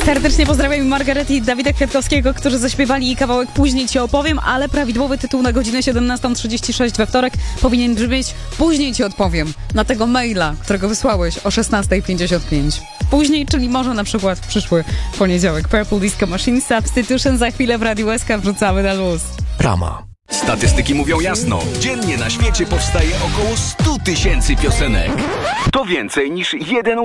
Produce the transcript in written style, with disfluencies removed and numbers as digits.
Serdecznie pozdrawiam Margaret i Dawida Kwiatkowskiego, którzy zaśpiewali kawałek Później Ci opowiem, ale prawidłowy tytuł na godzinę 17:36 we wtorek powinien brzmieć Później Ci odpowiem na tego maila, którego wysłałeś o 16:55. Później, czyli może na przykład w przyszły poniedziałek. Purple Disco Machine Substitution za chwilę w Radiu SK wrzucamy na luz. Rama. Statystyki mówią jasno. Dziennie na świecie powstaje około 100 000 piosenek. To więcej niż jeden